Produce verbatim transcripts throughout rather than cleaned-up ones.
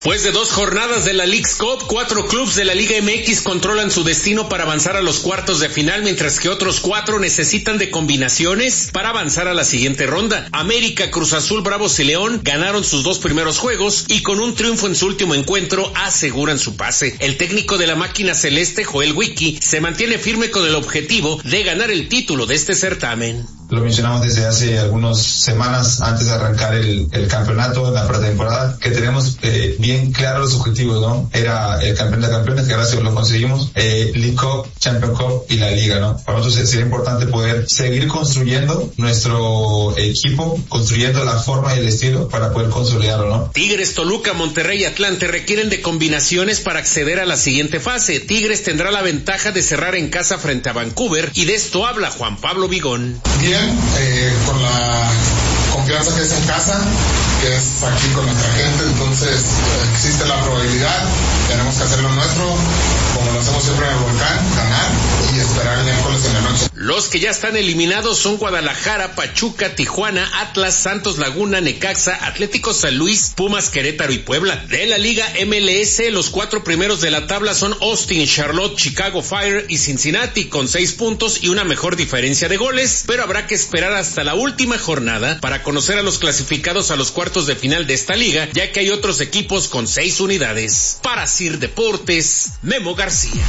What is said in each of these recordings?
Después de dos jornadas de la Leagues Cup, cuatro clubes de la Liga M X controlan su destino para avanzar a los cuartos de final, mientras que otros cuatro necesitan de combinaciones para avanzar a la siguiente ronda. América, Cruz Azul, Bravos y León ganaron sus dos primeros juegos y con un triunfo en su último encuentro aseguran su pase. El técnico de la máquina celeste, Joel Wiki, se mantiene firme con el objetivo de ganar el título de este certamen. Lo mencionamos desde hace algunas semanas antes de arrancar el, el campeonato, en la pretemporada, que tenemos eh, bien claros los objetivos, ¿no? Era el campeón de campeones, que gracias a Dios lo conseguimos, eh, League Cup, Champions Cup y la Liga, ¿no? Para nosotros sería importante poder seguir construyendo nuestro equipo, construyendo la forma y el estilo para poder consolidarlo, ¿no? Tigres, Toluca, Monterrey y Atlante requieren de combinaciones para acceder a la siguiente fase. Tigres tendrá la ventaja de cerrar en casa frente a Vancouver y de esto habla Juan Pablo Vigón. Bien. Eh, con la confianza que es en casa, que es aquí con nuestra gente, entonces eh, existe la probabilidad, tenemos que hacer lo nuestro, como lo hacemos siempre en el Volcán, ganar y esperar el miércoles en la noche. Los que ya están eliminados son Guadalajara, Pachuca, Tijuana, Atlas, Santos Laguna, Necaxa, Atlético San Luis, Pumas, Querétaro y Puebla. De la Liga M L S, los cuatro primeros de la tabla son Austin, Charlotte, Chicago Fire y Cincinnati con seis puntos y una mejor diferencia de goles, pero habrá que esperar hasta la última jornada para conocer a los clasificados a los cuartos de final de esta liga, ya que hay otros equipos con seis unidades. Para Sir Deportes, Memo García.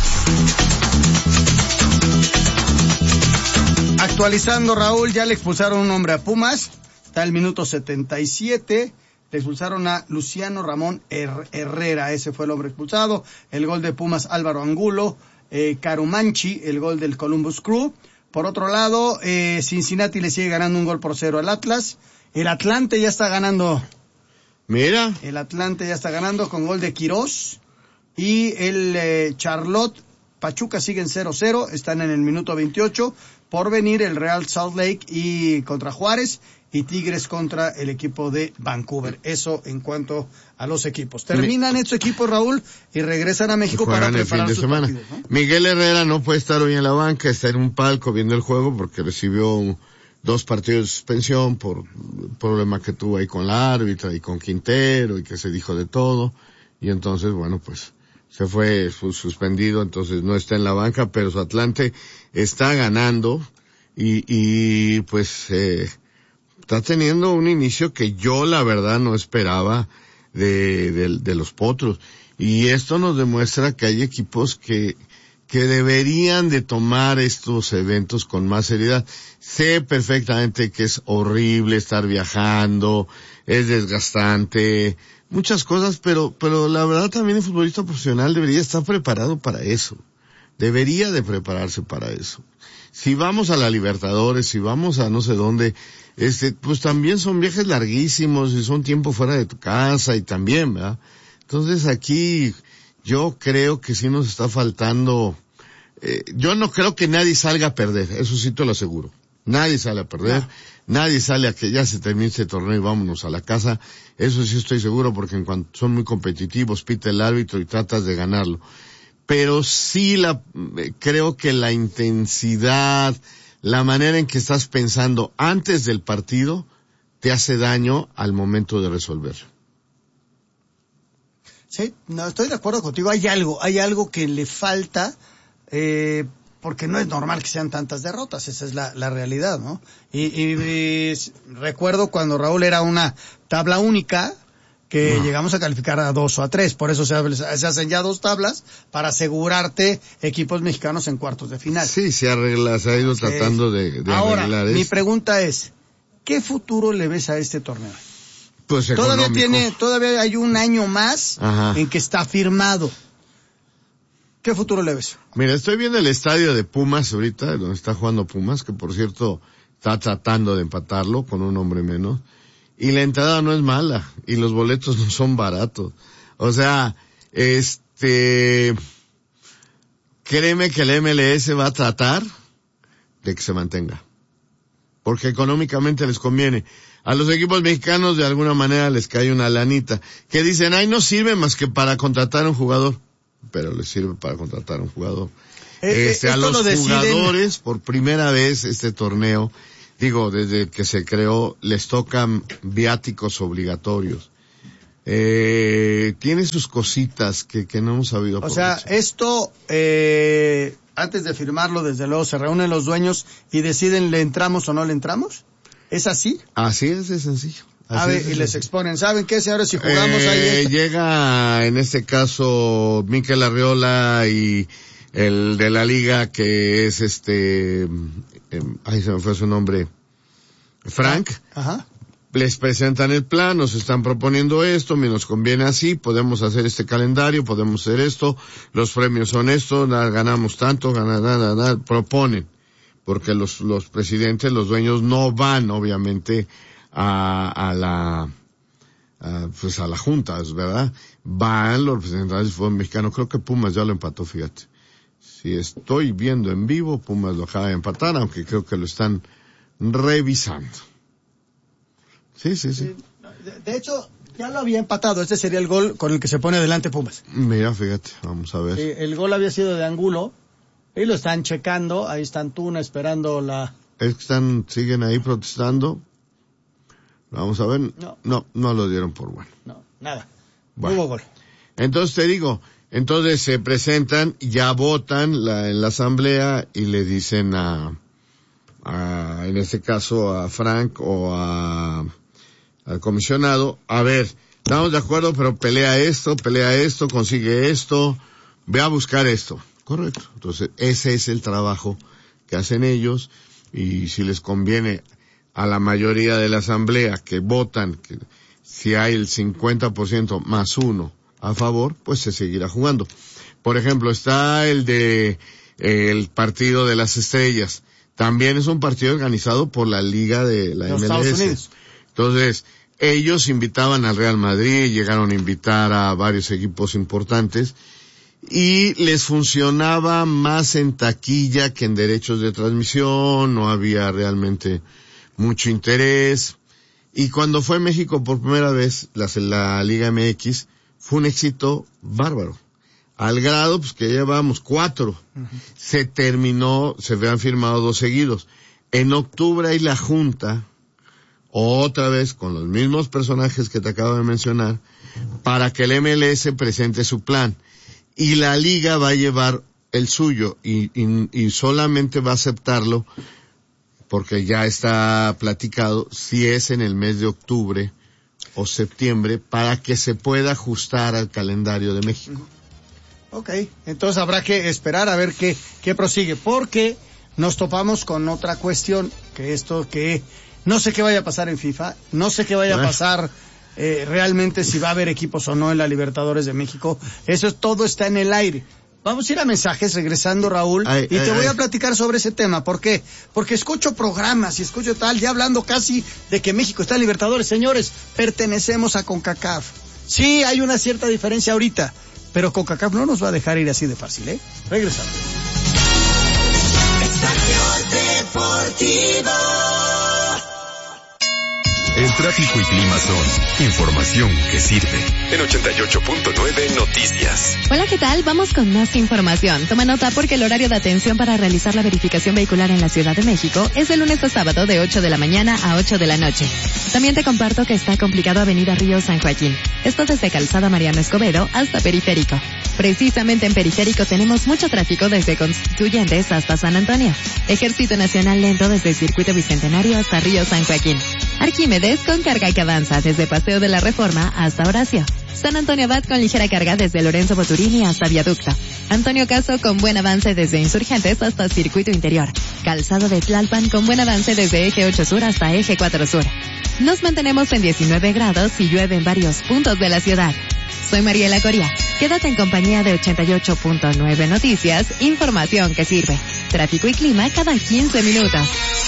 Actualizando, Raúl, ya le expulsaron un hombre a Pumas, está el minuto setenta y siete, le expulsaron a Luciano Ramón Her- Herrera, ese fue el hombre expulsado. El gol de Pumas, Álvaro Angulo, eh, Carumanchi, el gol del Columbus Crew. Por otro lado, eh, Cincinnati le sigue ganando un gol por cero al Atlas. El Atlante ya está ganando. Mira. El Atlante ya está ganando con gol de Quirós. Y el eh, Charlotte, Pachuca siguen cero cero, están en el minuto veintiocho. Por venir el Real Salt Lake y contra Juárez y Tigres contra el equipo de Vancouver. Eso en cuanto a los equipos. Terminan estos equipos, Raúl, y regresan a México para preparar sus partidos, ¿no? Miguel Herrera no puede estar hoy en la banca, está en un palco viendo el juego porque recibió un, dos partidos de suspensión por problema que tuvo ahí con la árbitra y con Quintero y que se dijo de todo. Y entonces, bueno, pues se fue suspendido, entonces no está en la banca, pero su Atlante está ganando y, y pues eh, está teniendo un inicio que yo la verdad no esperaba de, de, de los Potros. Y esto nos demuestra que hay equipos que, que deberían de tomar estos eventos con más seriedad. Sé perfectamente que es horrible estar viajando, es desgastante, muchas cosas, pero, pero la verdad también el futbolista profesional debería estar preparado para eso. Debería de prepararse para eso. Si vamos a la Libertadores, si vamos a no sé dónde, este, pues también son viajes larguísimos y son tiempo fuera de tu casa y también, ¿verdad? Entonces aquí yo creo que sí nos está faltando, eh, yo no creo que nadie salga a perder, eso sí te lo aseguro. Nadie sale a perder, no. Nadie sale a que ya se termine este torneo y vámonos a la casa. Eso sí estoy seguro porque en cuanto son muy competitivos, pita el árbitro y tratas de ganarlo. Pero sí la, creo que la intensidad, la manera en que estás pensando antes del partido te hace daño al momento de resolver. Sí, no, estoy de acuerdo contigo. Hay algo, hay algo que le falta, eh, porque no es normal que sean tantas derrotas, esa es la, la realidad, ¿no? Y, y, y recuerdo cuando Raúl era una tabla única, que no. Llegamos a calificar a dos o a tres, por eso se, se hacen ya dos tablas, para asegurarte equipos mexicanos en cuartos de final. Sí, se arregla, se ha ido okay. tratando de, de Ahora, arreglar mi esto. pregunta es, ¿qué futuro le ves a este torneo? Pues todavía económico. tiene, todavía hay un año más Ajá. en que está firmado. ¿Qué futuro le ves? Mira, estoy viendo el estadio de Pumas ahorita, donde está jugando Pumas, que por cierto está tratando de empatarlo con un hombre menos. Y la entrada no es mala, y los boletos no son baratos. O sea, este, créeme que el M L S va a tratar de que se mantenga. Porque económicamente les conviene. A los equipos mexicanos de alguna manera les cae una lanita. Que dicen, ay, no sirve más que para contratar a un jugador. Pero les sirve para contratar a un jugador. Eh, este, a los jugadores, por primera vez este torneo, digo, desde que se creó, les tocan viáticos obligatorios. eh, tiene sus cositas que, que no hemos sabido aprovechar. O sea, esto, eh, antes de firmarlo, desde luego se reúnen los dueños y deciden le entramos o no le entramos. ¿Es así? Así es, es sencillo. Así A ver, es, y es les sencillo. exponen, ¿saben qué, señores? Si jugamos eh, ahí... Esta... Llega, en este caso, Mikel Arriola y el de la liga, que es este... Eh, ahí se me fue su nombre... Frank. Ajá. Les presentan el plan, nos están proponiendo esto, me nos conviene así, podemos hacer este calendario, podemos hacer esto, los premios son estos, ganamos tanto, ganan, ganan, ganan, proponen. Porque los, los presidentes, los dueños no van, obviamente, a, a la, a, pues a la junta, ¿verdad? Van los representantes del fútbol mexicano. Creo que Pumas ya lo empató, fíjate. Si estoy viendo en vivo, Pumas lo acaba de empatar, aunque creo que lo están revisando. Sí, sí, sí. De, de hecho, ya lo había empatado. Este sería el gol con el que se pone adelante Pumas. Mira, fíjate, vamos a ver. Sí, el gol había sido de Angulo. Y lo están checando. Ahí está Antuna esperando la... Es que están, siguen ahí protestando. Vamos a ver. No. No, no lo dieron por bueno. No, nada. Bueno. No hubo gol. Entonces te digo, entonces se presentan, ya votan la, en la asamblea y le dicen a, a, en este caso a Frank o a, al comisionado, a ver, estamos de acuerdo, pero pelea esto, pelea esto, consigue esto, ve a buscar esto. Correcto. Entonces ese es el trabajo que hacen ellos y si les conviene a la mayoría de la asamblea que votan, que si hay el cincuenta por ciento más uno a favor, pues se seguirá jugando. Por ejemplo, está el de eh, el partido de las estrellas. También es un partido organizado por la Liga de la Los M L S. Estados Unidos. Entonces, ellos invitaban al Real Madrid, llegaron a invitar a varios equipos importantes y les funcionaba más en taquilla que en derechos de transmisión, no había realmente mucho interés. Y cuando fue México por primera vez, la, la Liga M X, fue un éxito bárbaro. Al grado, pues que llevamos cuatro. Uh-huh. Se terminó, se habían firmado dos seguidos. En octubre hay la junta, otra vez con los mismos personajes que te acabo de mencionar, para que el M L S presente su plan. Y la liga va a llevar el suyo y, y, y solamente va a aceptarlo porque ya está platicado si es en el mes de octubre o septiembre para que se pueda ajustar al calendario de México. Ok, entonces habrá que esperar a ver qué, qué prosigue, porque nos topamos con otra cuestión, que esto que no sé qué vaya a pasar en FIFA, no sé qué vaya a pasar eh, realmente si va a haber equipos o no en la Libertadores de México, eso es, todo está en el aire. Vamos a ir a mensajes regresando, Raúl, ay, y ay, te voy ay. a platicar sobre ese tema. ¿Por qué? Porque escucho programas y escucho tal, ya hablando casi de que México está en Libertadores. Señores, pertenecemos a CONCACAF. Sí, hay una cierta diferencia ahorita, pero CONCACAF no nos va a dejar ir así de fácil, ¿eh? Regresando. El tráfico y clima son información que sirve. En ochenta y ocho punto nueve Noticias. Hola, ¿qué tal? Vamos con más información. Toma nota porque el horario de atención para realizar la verificación vehicular en la Ciudad de México es de lunes a sábado de ocho de la mañana a ocho de la noche. También te comparto que está complicado Avenida Río San Joaquín. Esto desde Calzada Mariano Escobedo hasta Periférico. Precisamente en Periférico tenemos mucho tráfico desde Constituyentes hasta San Antonio. Ejército Nacional lento desde el Circuito Bicentenario hasta Río San Joaquín. Arquímedes con carga que avanza desde Paseo de la Reforma hasta Horacio. San Antonio Abad con ligera carga desde Lorenzo Boturini hasta Viaducto. Antonio Caso con buen avance desde Insurgentes hasta Circuito Interior. Calzado de Tlalpan con buen avance desde Eje ocho Sur hasta Eje cuatro Sur. Nos mantenemos en diecinueve grados y llueve en varios puntos de la ciudad. Soy Mariela Coria. Quédate en compañía de ochenta y ocho punto nueve Noticias, información que sirve. Tráfico y clima cada quince minutos.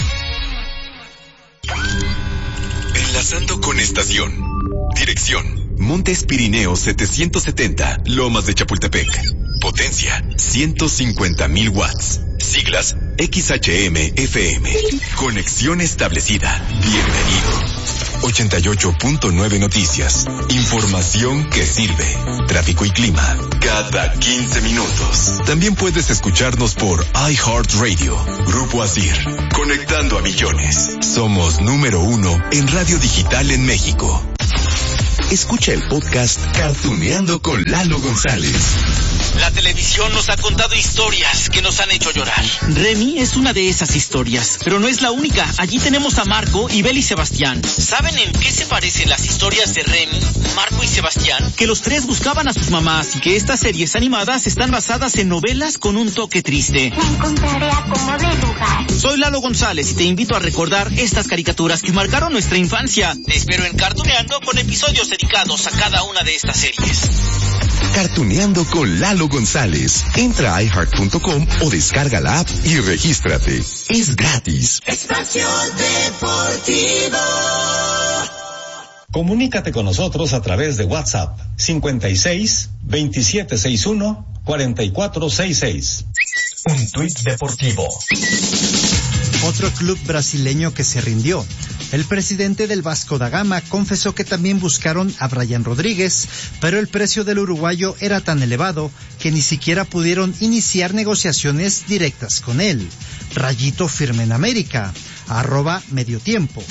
Enlazando con estación. Dirección. Montes Pirineos setecientos setenta, Lomas de Chapultepec. Potencia, ciento cincuenta mil watts. Siglas, X H M F M. Conexión establecida. Bienvenido. ochenta y ocho punto nueve Noticias. Información que sirve. Tráfico y clima. Cada quince minutos. También puedes escucharnos por iHeartRadio. Grupo Asir. Conectando a millones. Somos número uno en radio digital en México. Escucha el podcast Cartuneando con Lalo González. La televisión nos ha contado historias que nos han hecho llorar. Remy es una de esas historias, pero no es la única. Allí tenemos a Marco y Beli Sebastián. ¿Saben en qué se parecen las historias de Remy, Marco y Sebastián? Que los tres buscaban a sus mamás y que estas series animadas están basadas en novelas con un toque triste. Me encontraré a como de lugar. Soy Lalo González y te invito a recordar estas caricaturas que marcaron nuestra infancia. Te espero en Cartuneando con episodios dedicados a cada una de estas series. Cartuneando con Lalo González. Entra a i heart punto com o descarga la app y regístrate. Es gratis. Espacio Deportivo. Comunícate con nosotros a través de WhatsApp cincuenta y seis, veintisiete sesenta y uno, cuarenta y cuatro sesenta y seis. Un tuit deportivo. Otro club brasileño que se rindió. El presidente del Vasco da Gama confesó que también buscaron a Brian Rodríguez, pero el precio del uruguayo era tan elevado que ni siquiera pudieron iniciar negociaciones directas con él. Rayito firme en América. Arroba medio tiempo.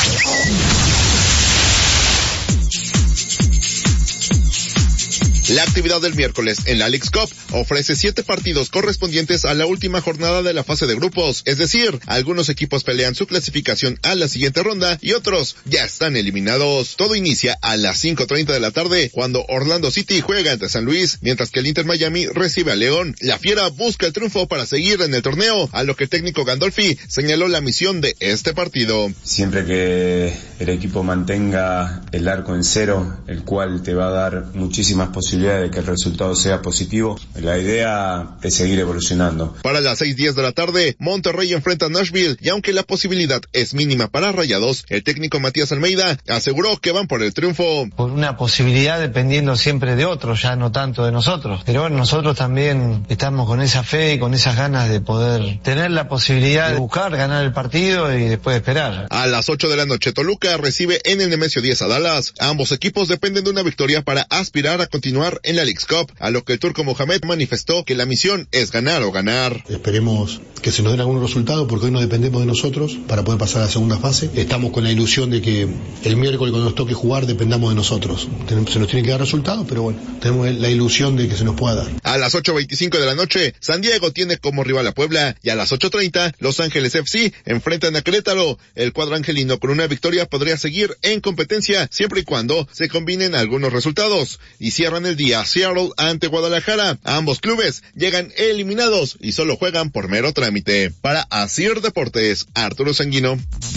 La actividad del miércoles en la Leagues Cup ofrece siete partidos correspondientes a la última jornada de la fase de grupos, es decir, algunos equipos pelean su clasificación a la siguiente ronda y otros ya están eliminados. Todo inicia a las cinco treinta de la tarde cuando Orlando City juega ante San Luis, mientras que el Inter Miami recibe a León. La Fiera busca el triunfo para seguir en el torneo, a lo que el técnico Gandolfi señaló la misión de este partido. Siempre que el equipo mantenga el arco en cero, el cual te va a dar muchísimas posibilidades de que el resultado sea positivo, la idea es seguir evolucionando. Para las seis diez de la tarde, Monterrey enfrenta a Nashville y aunque la posibilidad es mínima para Rayados, el técnico Matías Almeida aseguró que van por el triunfo. Por una posibilidad dependiendo siempre de otros, ya no tanto de nosotros. Pero bueno, nosotros también estamos con esa fe y con esas ganas de poder tener la posibilidad de buscar, ganar el partido y después esperar. A las ocho de la noche, Toluca recibe en el Nemesio diez a Dallas. Ambos equipos dependen de una victoria para aspirar a continuar en la Leagues Cup, a lo que el turco Mohamed manifestó que la misión es ganar o ganar. Esperemos que se nos den algunos resultados porque hoy no dependemos de nosotros para poder pasar a la segunda fase. Estamos con la ilusión de que el miércoles cuando nos toque jugar dependamos de nosotros. Se nos tienen que dar resultados, pero bueno, tenemos la ilusión de que se nos pueda dar. A las ocho veinticinco de la noche, San Diego tiene como rival a Puebla y a las ocho treinta, Los Ángeles F C enfrentan a Querétaro. El cuadro angelino con una victoria podría seguir en competencia siempre y cuando se combinen algunos resultados y cierran el día Seattle ante Guadalajara. Ambos clubes llegan eliminados y solo juegan por mero trámite. Para Asir Deportes, Arturo Sanguino.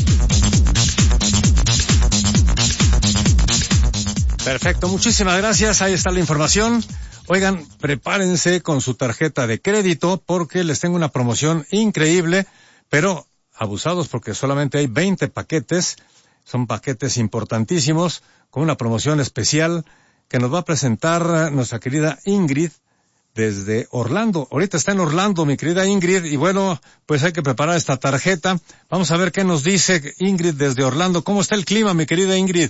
Perfecto, muchísimas gracias. Ahí está la información. Oigan, prepárense con su tarjeta de crédito porque les tengo una promoción increíble, pero abusados porque solamente hay veinte paquetes. Son paquetes importantísimos con una promoción especial que nos va a presentar nuestra querida Ingrid desde Orlando. Ahorita está en Orlando, mi querida Ingrid, y bueno, pues hay que preparar esta tarjeta. Vamos a ver qué nos dice Ingrid desde Orlando. ¿Cómo está el clima, mi querida Ingrid?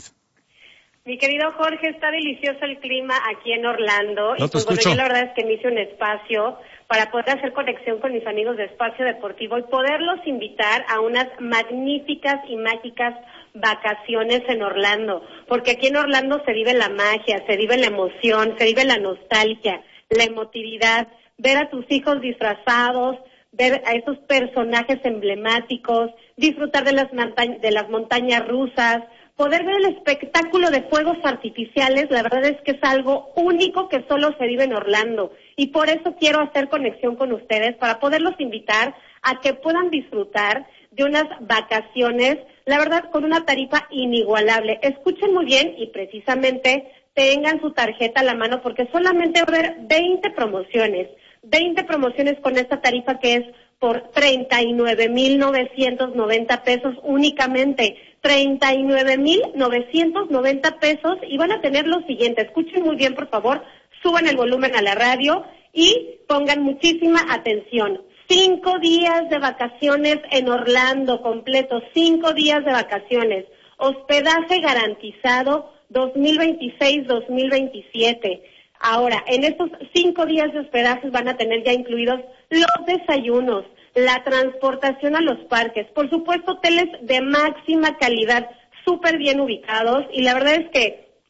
Mi querido Jorge, está delicioso el clima aquí en Orlando. No y pues te bueno, escucho. yo la verdad es que me hice un espacio para poder hacer conexión con mis amigos de Espacio Deportivo y poderlos invitar a unas magníficas y mágicas vacaciones en Orlando, porque aquí en Orlando se vive la magia, se vive la emoción, se vive la nostalgia, la emotividad, ver a tus hijos disfrazados, ver a esos personajes emblemáticos, disfrutar de las monta- de las montañas rusas, poder ver el espectáculo de fuegos artificiales. La verdad es que es algo único que solo se vive en Orlando y por eso quiero hacer conexión con ustedes para poderlos invitar a que puedan disfrutar de unas vacaciones, la verdad, con una tarifa inigualable. Escuchen muy bien y precisamente tengan su tarjeta a la mano porque solamente va a haber veinte promociones, veinte promociones con esta tarifa que es por treinta y nueve mil novecientos noventa pesos únicamente, treinta y nueve mil novecientos noventa pesos y van a tener lo siguiente, escuchen muy bien por favor, suban el volumen a la radio y pongan muchísima atención. Cinco días de vacaciones en Orlando completo, cinco días de vacaciones, hospedaje garantizado dos mil veintiséis dos mil veintisiete. Ahora, en estos cinco días de hospedaje van a tener ya incluidos los desayunos, la transportación a los parques, por supuesto hoteles de máxima calidad, súper bien ubicados y la verdad es que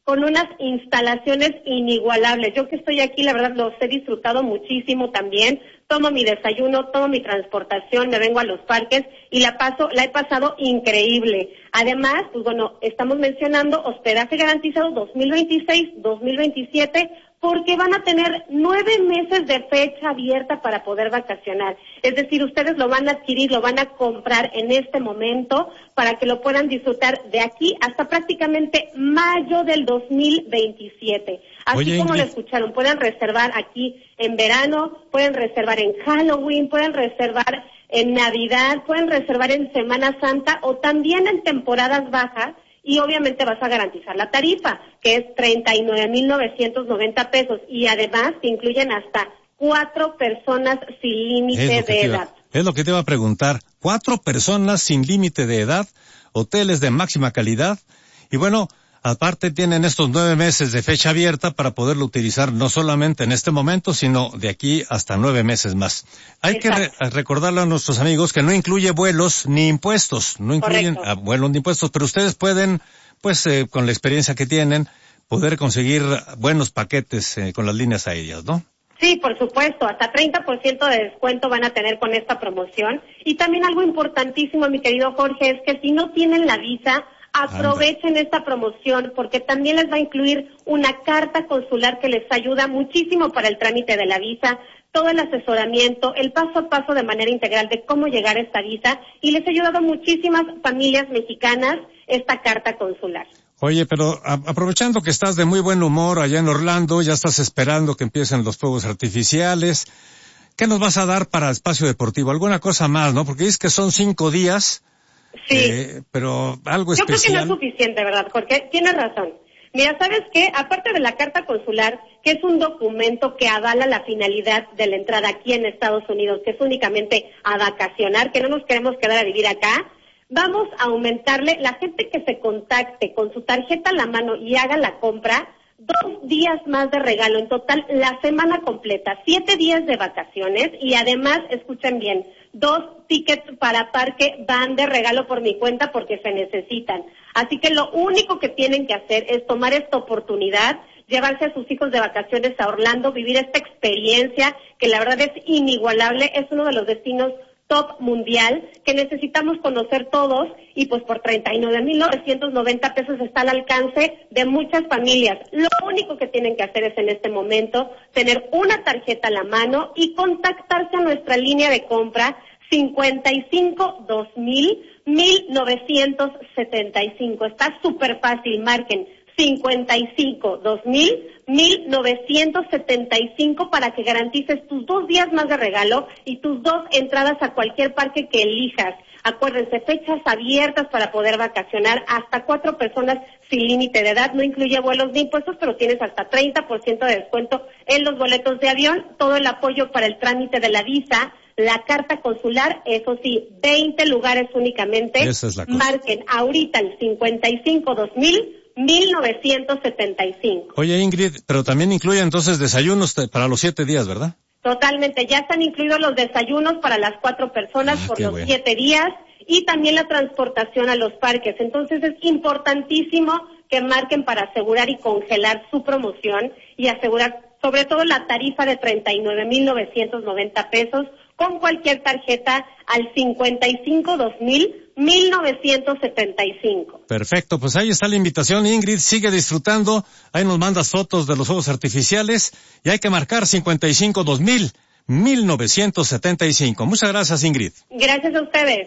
con unas instalaciones inigualables. Yo que estoy aquí, la verdad, los he disfrutado muchísimo también. Tomo mi desayuno, tomo mi transportación, me vengo a los parques y la paso, la he pasado increíble. Además, pues bueno, estamos mencionando hospedaje garantizado dos mil veintiséis, dos mil veintisiete, porque van a tener nueve meses de fecha abierta para poder vacacionar. Es decir, ustedes lo van a adquirir, lo van a comprar en este momento para que lo puedan disfrutar de aquí hasta prácticamente mayo del dos mil veintisiete. Así Oye, como Ingrid, lo escucharon, pueden reservar aquí en verano, pueden reservar en Halloween, pueden reservar en Navidad, pueden reservar en Semana Santa o también en temporadas bajas. Y obviamente vas a garantizar la tarifa, que es treinta y nueve mil novecientos noventa pesos. Y además te incluyen hasta cuatro personas sin límite de edad. Es lo que te iba a preguntar. Cuatro personas sin límite de edad, hoteles de máxima calidad. Y bueno, aparte tienen estos nueve meses de fecha abierta para poderlo utilizar no solamente en este momento, sino de aquí hasta nueve meses más. Hay Exacto. que re- recordarle a nuestros amigos que no incluye vuelos ni impuestos, no incluyen a vuelos ni impuestos, pero ustedes pueden, pues eh, con la experiencia que tienen, poder conseguir buenos paquetes eh, con las líneas aéreas, ¿no? Sí, por supuesto, hasta treinta por ciento de descuento van a tener con esta promoción. Y también algo importantísimo, mi querido Jorge, es que si no tienen la visa, aprovechen esta promoción porque también les va a incluir una carta consular que les ayuda muchísimo para el trámite de la visa, todo el asesoramiento, el paso a paso de manera integral de cómo llegar a esta visa y les ha ayudado a muchísimas familias mexicanas esta carta consular. Oye, pero a, aprovechando que estás de muy buen humor allá en Orlando, ya estás esperando que empiecen los fuegos artificiales, ¿qué nos vas a dar para Espacio Deportivo? ¿Alguna cosa más, no? Porque dices que son cinco días. Sí, eh, pero algo yo especial. creo que no es suficiente, ¿verdad, Jorge? Tienes razón. Mira, ¿sabes qué? Aparte de la carta consular, que es un documento que avala la finalidad de la entrada aquí en Estados Unidos, que es únicamente a vacacionar, que no nos queremos quedar a vivir acá, vamos a aumentarle la gente que se contacte con su tarjeta a la mano y haga la compra, dos días más de regalo, en total la semana completa, siete días de vacaciones y además, escuchen bien, dos tickets para parque van de regalo por mi cuenta porque se necesitan. Así que lo único que tienen que hacer es tomar esta oportunidad, llevarse a sus hijos de vacaciones a Orlando, vivir esta experiencia que la verdad es inigualable, es uno de los destinos top mundial que necesitamos conocer todos y pues por treinta y nueve mil novecientos noventa pesos está al alcance de muchas familias. Lo único que tienen que hacer es en este momento tener una tarjeta a la mano y contactarse a nuestra línea de compra cincuenta y cinco dos mil mil novecientos setenta y cinco. Está súper fácil, marquen cincuenta y cinco dos mil mil novecientos setenta y cinco para que garantices tus dos días más de regalo y tus dos entradas a cualquier parque que elijas. Acuérdense, fechas abiertas para poder vacacionar, hasta cuatro personas sin límite de edad, no incluye vuelos ni impuestos, pero tienes hasta treinta por ciento de descuento en los boletos de avión, todo el apoyo para el trámite de la visa, la carta consular, eso sí, veinte lugares únicamente. Esa es la cosa. Marquen ahorita el cincuenta y cinco dos mil mil novecientos setenta y cinco. Oye, Ingrid, pero también incluye entonces desayunos te- para los siete días, ¿verdad? Totalmente, ya están incluidos los desayunos para las cuatro personas Ah, por qué los bueno. siete días y también la transportación a los parques. Entonces es importantísimo que marquen para asegurar y congelar su promoción y asegurar sobre todo la tarifa de treinta y nueve mil novecientos noventa pesos con cualquier tarjeta al cincuenta y cinco dos mil mil novecientos setenta y cinco. Perfecto, pues ahí está la invitación, Ingrid, sigue disfrutando, ahí nos mandas fotos de los fuegos artificiales y hay que marcar cincuenta y cinco dos mil mil novecientos setenta y cinco. Muchas gracias, Ingrid. Gracias a ustedes.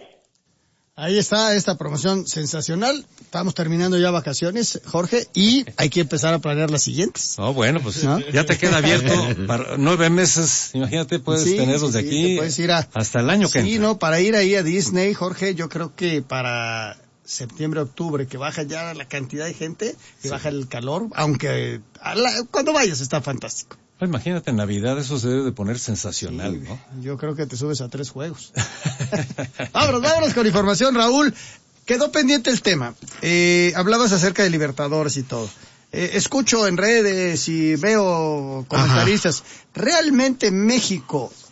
Ahí está esta promoción sensacional. Estamos terminando ya vacaciones, Jorge, y hay que empezar a planear las siguientes. Oh, bueno, pues ¿no? ya te queda abierto para nueve meses. Imagínate, puedes Sí, tenerlos sí, de sí, aquí te puedes ir a- hasta el año que Sí, entra. no, para ir ahí a Disney, Jorge, yo creo que para septiembre, octubre, que baja ya la cantidad de gente y baja el calor, aunque a la- cuando vayas está fantástico. Pues imagínate, en Navidad eso se debe de poner sensacional, ¿no? Yo creo que te subes a tres juegos. vámonos, vámonos con información, Raúl. Quedó pendiente el tema. Eh, hablabas acerca de Libertadores y todo. Eh, escucho en redes y veo comentaristas. ¿Realmente México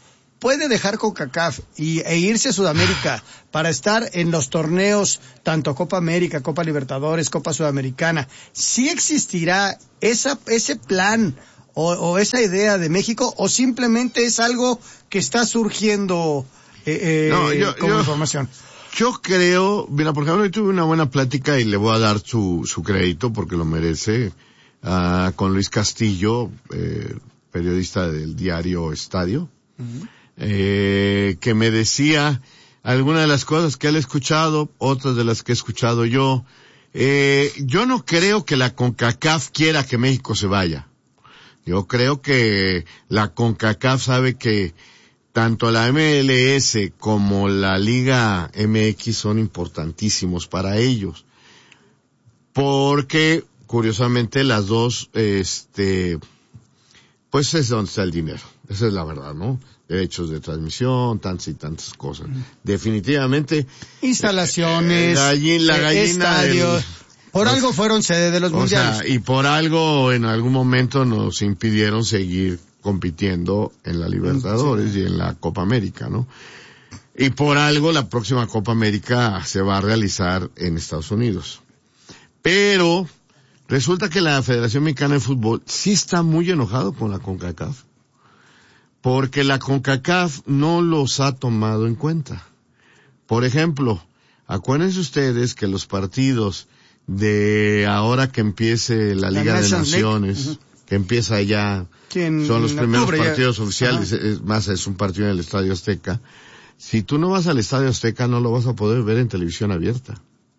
puede dejar CONCACAF y, e irse a Sudamérica para estar en los torneos, tanto Copa América, Copa Libertadores, Copa Sudamericana, ¿sí existirá esa, ese plan o, o esa idea de México, o simplemente es algo que está surgiendo eh, eh, no, yo, como yo, información? Yo creo, mira, por ejemplo, hoy tuve una buena plática y le voy a dar su, su crédito porque lo merece, uh, con Luis Castillo, eh, periodista del diario Estadio, uh-huh. eh, que me decía algunas de las cosas que él ha escuchado, otras de las que he escuchado yo. Eh, yo no creo que la CONCACAF quiera que México se vaya. Yo creo que la CONCACAF sabe que tanto la M L S como la Liga M X son importantísimos para ellos. Porque, curiosamente, las dos, este, pues es donde está el dinero. Esa es la verdad, ¿no? Derechos de transmisión, tantas y tantas cosas. Mm. Definitivamente. Instalaciones, eh, la gallina estadios. Del, por los, algo fueron sede de los o mundiales. Sea, y por algo en algún momento nos impidieron seguir compitiendo en la Libertadores sí. y en la Copa América, ¿no? Y por algo la próxima Copa América se va a realizar en Estados Unidos. Pero resulta que la Federación Mexicana de Fútbol sí está muy enojado con la CONCACAF. Porque la CONCACAF no los ha tomado en cuenta. Por ejemplo, acuérdense ustedes que los partidos de ahora que empiece la, la Liga de Naciones, uh-huh. que empieza ya, son los primeros partidos ya. oficiales, uh-huh. es más, es un partido en el Estadio Azteca. Si tú no vas al Estadio Azteca, no lo vas a poder ver en televisión abierta.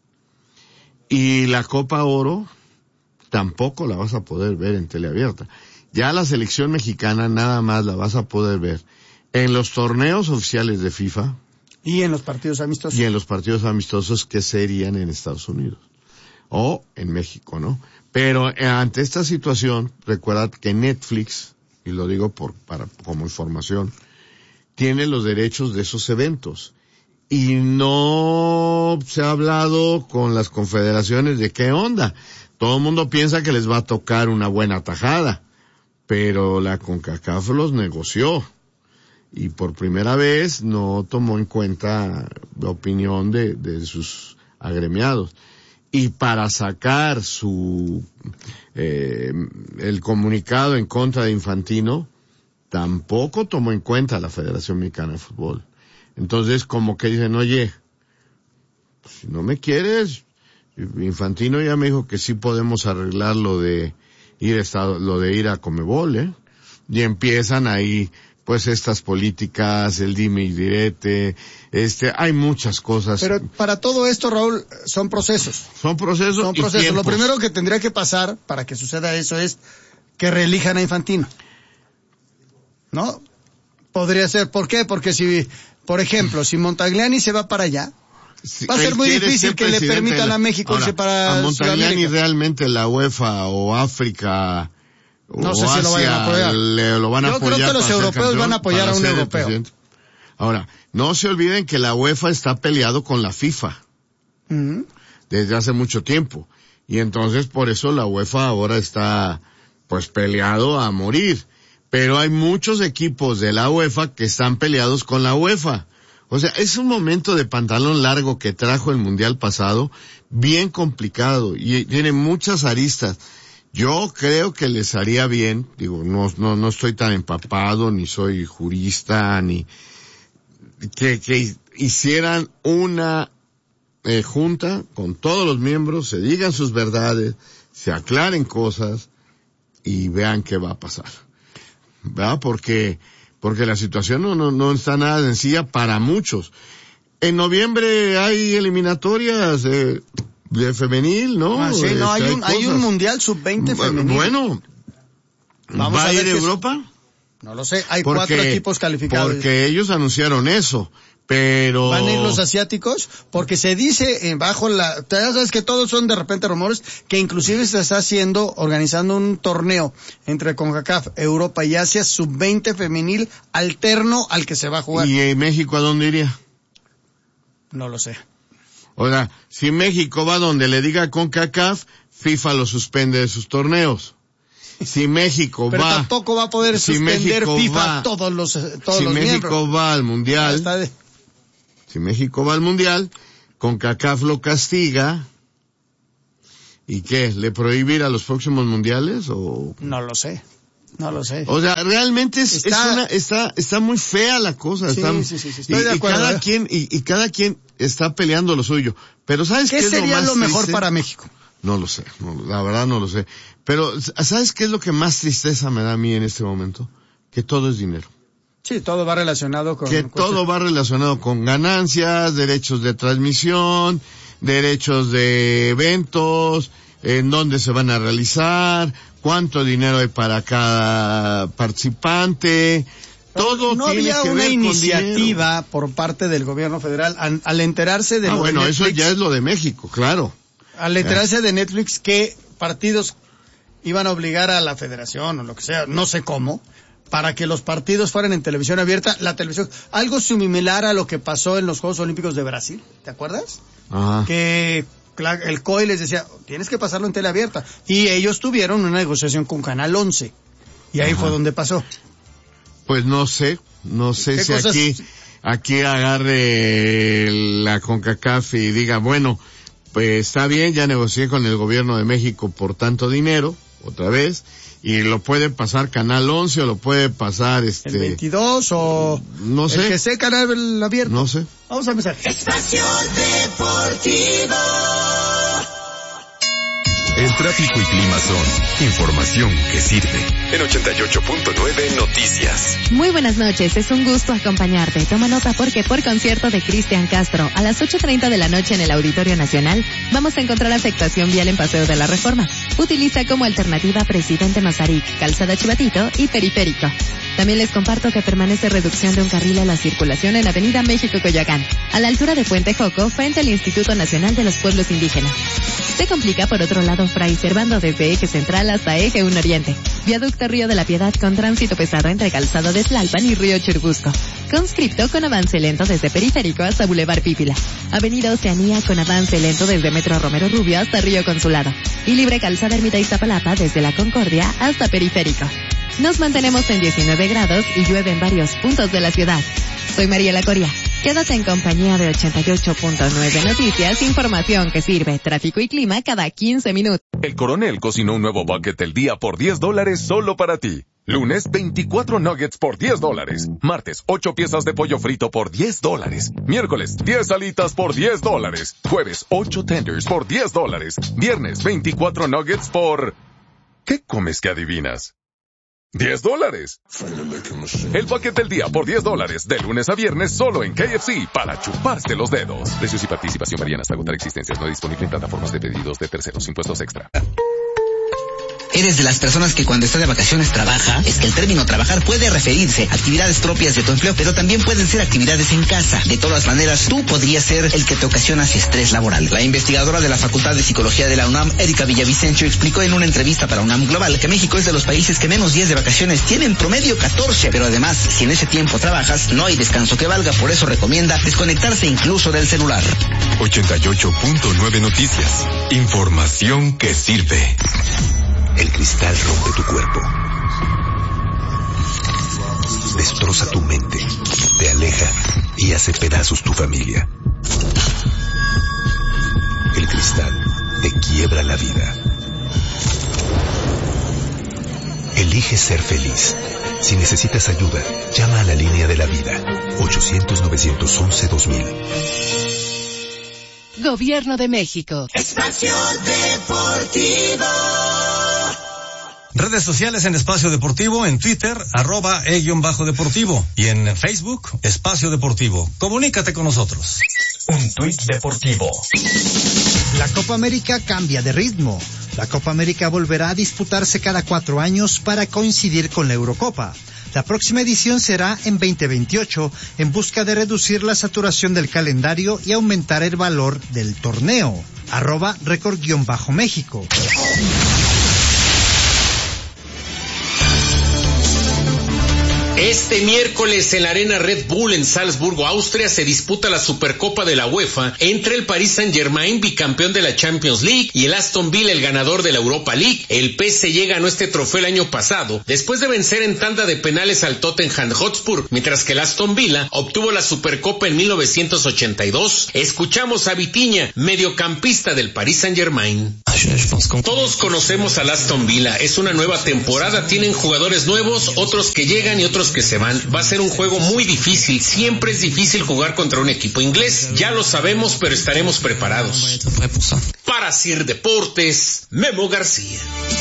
Y la Copa Oro tampoco la vas a poder ver en tele abierta. Ya la selección mexicana nada más la vas a poder ver en los torneos oficiales de FIFA. Y en los partidos amistosos. Y en los partidos amistosos que serían en Estados Unidos. O en México, ¿no? Pero eh, ante esta situación, recuerda que Netflix, y lo digo por, para, como información, tiene los derechos de esos eventos. Y no se ha hablado con las confederaciones de qué onda. Todo el mundo piensa que les va a tocar una buena tajada. Pero la CONCACAF los negoció. Y por primera vez no tomó en cuenta la opinión de, de sus agremiados. Y para sacar su, eh, el comunicado en contra de Infantino, tampoco tomó en cuenta la Federación Mexicana de Fútbol. Entonces, como que dicen, oye, si no me quieres, Infantino ya me dijo que sí podemos arreglar lo de ir a estado, lo de ir a Conmebol, ¿eh? Y empiezan ahí, pues estas políticas, el dime y direte, este, hay muchas cosas. Pero para todo esto, Raúl, son procesos. Son procesos. Son procesos. Lo primero que tendría que pasar para que suceda eso es que reelijan a Infantino. ¿No? Podría ser. ¿Por qué? Porque si, por ejemplo, si Montagliani se va para allá, sí, va a ser muy difícil que le permitan a México Ahora, irse para a Montagliani realmente la UEFA o África no o sé Asia si lo vayan a apoyar. Le, lo van a Yo apoyar. Yo creo que los europeos campeón, van a apoyar a un europeo. Ahora, no se olviden que la UEFA está peleado con la FIFA. Uh-huh. Desde hace mucho tiempo. Y entonces por eso la UEFA ahora está pues peleado a morir. Pero hay muchos equipos de la UEFA que están peleados con la UEFA. O sea, es un momento de pantalón largo que trajo el Mundial pasado, bien complicado, y tiene muchas aristas. Yo creo que les haría bien, digo, no, no, no estoy tan empapado, ni soy jurista, ni, que, que hicieran una eh, junta con todos los miembros, se digan sus verdades, se aclaren cosas, y vean qué va a pasar. ¿Verdad? Porque, porque la situación no, no, no está nada sencilla para muchos. En noviembre hay eliminatorias de, de femenil, ¿no? Ah, sí, no, hay, hay un, hay un mundial sub veinte femenil. Bueno, Vamos ¿va a ir a Europa? No lo sé, hay porque, cuatro equipos calificados. Porque ellos anunciaron eso. Pero... ¿Van a ir los asiáticos? Porque se dice eh, bajo la... Ya sabes que todos son de repente rumores, que inclusive se está haciendo, organizando un torneo entre CONCACAF, Europa y Asia, sub veinte femenil, alterno al que se va a jugar. ¿Y en México a dónde iría? No lo sé. O sea, si México va donde le diga CONCACAF, FIFA lo suspende de sus torneos. si México Pero va... Pero tampoco va a poder si suspender México FIFA va, todos los, todos si los México miembros. va al Mundial, de... si México va al Mundial, CONCACAF lo castiga, ¿y qué? ¿Le prohibirá a los próximos mundiales o...? No lo sé. No lo sé. O sea, realmente es, está... es una, está, está muy fea la cosa. Sí, está, sí, sí, sí, estoy y, de acuerdo. Y cada ¿eh? quien, y, y cada quien está peleando lo suyo. Pero ¿sabes qué, ¿Qué es sería lo, más lo mejor triste? para México? No lo sé, no, la verdad no lo sé. Pero, ¿sabes qué es lo que más tristeza me da a mí en este momento? Que todo es dinero. Sí, todo va relacionado con... Que con todo este... va relacionado con ganancias, derechos de transmisión, derechos de eventos, en dónde se van a realizar, cuánto dinero hay para cada participante. Todo no tiene había que una ver iniciativa con por parte del gobierno federal al, al enterarse de ah, lo bueno, de Netflix, eso ya es lo de México, claro. Al enterarse eh. de Netflix que partidos iban a obligar a la federación o lo que sea, no sé cómo, para que los partidos fueran en televisión abierta, la televisión, algo similar a lo que pasó en los Juegos Olímpicos de Brasil, ¿te acuerdas? Ajá. Que el C O I les decía, tienes que pasarlo en tele abierta. Y ellos tuvieron una negociación con Canal once. Y ahí Ajá. fue donde pasó. Pues no sé, no sé si cosas... aquí, aquí agarre la CONCACAF y diga, bueno, pues está bien, ya negocié con el gobierno de México por tanto dinero, otra vez, y lo puede pasar Canal once o lo puede pasar este... el veintidós o... No sé. El que sea Canal abierto. No sé. Vamos a empezar. Espacio Deportivo. El tráfico y clima son información que sirve. En ochenta y ocho punto nueve Noticias. Muy buenas noches, es un gusto acompañarte. Toma nota porque por concierto de Cristian Castro a las ocho treinta de la noche en el Auditorio Nacional vamos a encontrar afectación vial en Paseo de la Reforma. Utiliza como alternativa Presidente Mazarik, Calzada Chivatito y Periférico. También les comparto que permanece reducción de un carril a la circulación en Avenida México-Coyoacán, a la altura de Puente Joco, frente al Instituto Nacional de los Pueblos Indígenas. Se complica por otro lado Fray Servando desde Eje Central hasta Eje uno Oriente. Viaducto Río de la Piedad con tránsito pesado entre Calzado de Tlalpan y Río Churubusco. Conscripto con avance lento desde Periférico hasta Boulevard Pípila. Avenida Oceanía con avance lento desde Metro Romero Rubio hasta Río Consulado. Y libre Calzada Ermita Iztapalapa desde La Concordia hasta Periférico. Nos mantenemos en diecinueve grados y llueve en varios puntos de la ciudad. Soy Mariela Coria. Quédate en compañía de ochenta y ocho punto nueve Noticias, información que sirve, tráfico y clima cada quince minutos. El Coronel cocinó un nuevo bucket del día por diez dólares solo para ti. Lunes, veinticuatro nuggets por diez dólares. Martes, ocho piezas de pollo frito por diez dólares. Miércoles, diez alitas por diez dólares. Jueves, ocho tenders por diez dólares. Viernes, veinticuatro nuggets por... ¿Qué comes que adivinas? diez dólares. El bucket del día por diez dólares, de lunes a viernes solo en K F C para chuparse los dedos. Precios y participación varían hasta agotar existencias. No disponible en plataformas de pedidos de terceros. Impuestos extra. ¿Eres de las personas que cuando está de vacaciones trabaja? Es que el término trabajar puede referirse a actividades propias de tu empleo, pero también pueden ser actividades en casa. De todas maneras, tú podrías ser el que te ocasionas estrés laboral. La investigadora de la Facultad de Psicología de la UNAM, Erika Villavicencio, explicó en una entrevista para UNAM Global que México es de los países que menos días de vacaciones tienen, promedio catorce. Pero además, si en ese tiempo trabajas, no hay descanso que valga. Por eso recomienda desconectarse incluso del celular. ochenta y ocho punto nueve Noticias. Información que sirve. El cristal rompe tu cuerpo. Destroza tu mente. Te aleja y hace pedazos tu familia. El cristal te quiebra la vida. Elige ser feliz. Si necesitas ayuda, llama a la línea de la vida. ochocientos, novecientos once, dos mil. Gobierno de México. Espacio Deportivo. Redes sociales en Espacio Deportivo, en Twitter, arroba e-deportivo y en Facebook, Espacio Deportivo. Comunícate con nosotros. Un tuit deportivo. La Copa América cambia de ritmo. La Copa América volverá a disputarse cada cuatro años para coincidir con la Eurocopa. La próxima edición será en veinte veintiocho en busca de reducir la saturación del calendario y aumentar el valor del torneo. Arroba récord-méxico. Este miércoles en la Arena Red Bull en Salzburgo, Austria, se disputa la Supercopa de la UEFA entre el Paris Saint-Germain, bicampeón de la Champions League, y el Aston Villa, el ganador de la Europa League. El P S G ganó este trofeo el año pasado, después de vencer en tanda de penales al Tottenham Hotspur, mientras que el Aston Villa obtuvo la Supercopa en mil novecientos ochenta y dos. Escuchamos a Vitinha, mediocampista del Paris Saint-Germain. Todos conocemos al Aston Villa, es una nueva temporada, tienen jugadores nuevos, otros que llegan y otros que se van. Va a ser un juego muy difícil, siempre es difícil jugar contra un equipo inglés, ya lo sabemos, pero estaremos preparados. Para Sir Deportes, Memo García.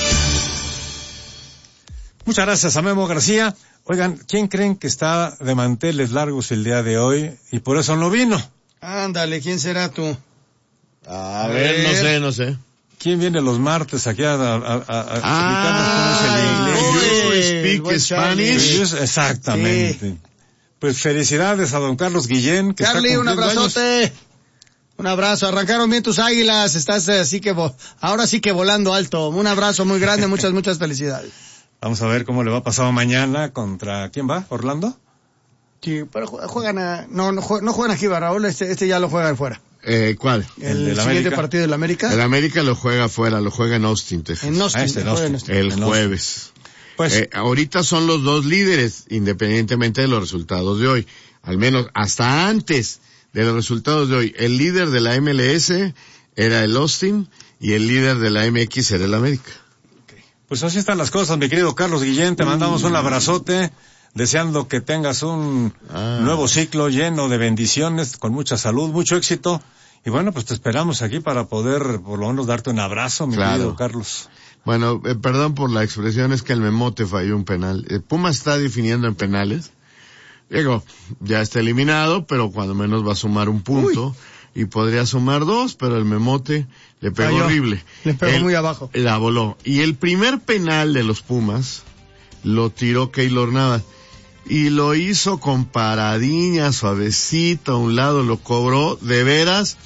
Muchas gracias a Memo García. Oigan, ¿quién creen que está de manteles largos el día de hoy y por eso no vino? Ándale, ¿quién será tú? A, a ver, ver, no sé, no sé. ¿Quién viene los martes aquí a, a, a, a ah, explicarnos cómo es el inglés? You speak Spanish. Exactamente. Sí. Pues felicidades a don Carlos Guillén. Que Carly, está un abrazote. Años. Un abrazo. Arrancaron bien tus águilas. Estás así que, vo- ahora sí que volando alto. Un abrazo muy grande. Muchas, muchas felicidades. Vamos a ver cómo le va pasado mañana contra, ¿quién va? ¿Orlando? Sí, pero juegan a, no, no, juegan, no juegan aquí, Raúl. Este, este ya lo juegan fuera. Eh, ¿Cuál? El, el siguiente partido del América. El América lo juega afuera, lo juega en Austin, Texas. En Austin, ah, este, en Austin. En Austin. El en jueves. Austin. Pues, eh, ahorita son los dos líderes, independientemente de los resultados de hoy. Al menos hasta antes de los resultados de hoy. El líder de la M L S era el Austin y el líder de la M X era el América. Okay. Pues así están las cosas, mi querido Carlos Guillén. Te mandamos un abrazote. Deseando que tengas un ah. nuevo ciclo lleno de bendiciones, con mucha salud, mucho éxito. Y bueno, pues te esperamos aquí para poder por lo menos darte un abrazo, mi claro. querido Carlos. Bueno, eh, perdón por la expresión, es que el Memote falló un penal. Eh, Puma está definiendo en penales. Digo, ya está eliminado, pero cuando menos va a sumar un punto. Uy. Y podría sumar dos, pero el Memote le pegó falló. horrible. Le pegó el, muy abajo. La voló. Y el primer penal de los Pumas lo tiró Keylor Navas. Y lo hizo con paradiña, suavecito, a un lado lo cobró, de veras,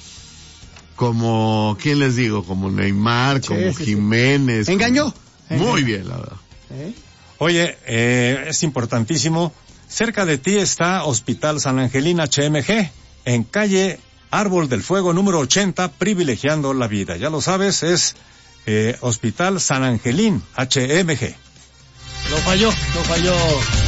como, ¿quién les digo? Como Neymar, sí, como sí, Jiménez. Sí. ¿Engañó? Como... Muy bien, la verdad. ¿Eh? Oye, eh, es importantísimo, cerca de ti está Hospital San Angelín H M G, en calle Árbol del Fuego número ochenta, privilegiando la vida. Ya lo sabes, es eh, Hospital San Angelín H M G. Lo falló, lo falló.